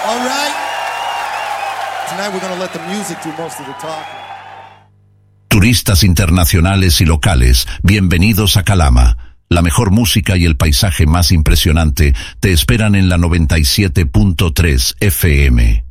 All right. Tonight we're going to let the music do most of the talking. Turistas internacionales y locales, bienvenidos a Calama. La mejor música y el paisaje más impresionante te esperan en la 97.3 FM.